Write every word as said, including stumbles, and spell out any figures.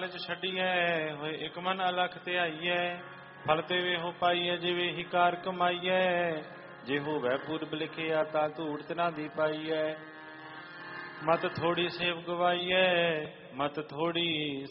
ਲਾਲਚ ਛੱਡੀਐ, ਹੋਏ ਇੱਕ ਮਨ ਅਲਖ ਧਿਆਈਐ। ਫਲ ਤੇ ਵੇਹੋ ਪਾਈਐ, ਜਿਵੇਂ ਹੀ ਕਾਰ ਕਮਾਈਐ। ਜੇ ਹੋਵੈ ਪੂਰਬ ਲਿਖਿਆ, ਤਾਂ ਧੂੜ ਤਿਨਾਂ ਦੀ ਪਾਈਐ। ਮਤ ਥੋੜੀ ਸੇਵ ਗਵਾਈਐ, ਮਤ ਥੋੜੀ